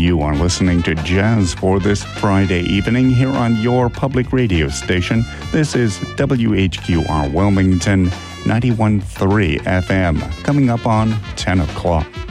You are listening to Jazz for this Friday evening here on your public radio station. This is WHQR Wilmington 91.3 FM. Coming up on 10 o'clock.